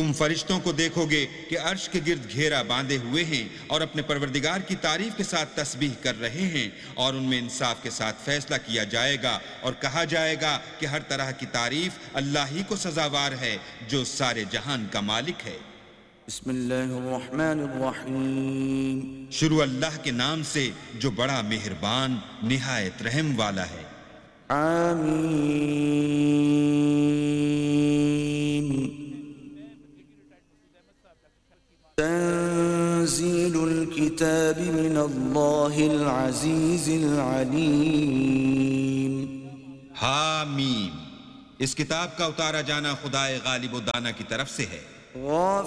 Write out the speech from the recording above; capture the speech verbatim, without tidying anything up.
तुम फरिश्तों को देखोगे कि अर्श के गिर्द घेरा बांधे हुए हैं और अपने परवरदिगार की तारीफ के साथ तस्बीह कर रहे हैं, और उनमें इंसाफ के साथ फैसला किया जाएगा और कहा जाएगा कि हर तरह की तारीफ अल्लाह ही को सजावार है जो सारे जहान का मालिक है। बिस्मिल्लाहिर्रहमानिर्रहीम। शुरू अल्लाह के नाम से जो बड़ा मेहरबान निहायत रहम वाला है। आमीन। तंजीलुल किताबि मिनल्लाहिल अज़ीज़िल अलीम। हामीम। इस किताब का उतारा जाना खुदाए गालिब व दाना की तरफ से है।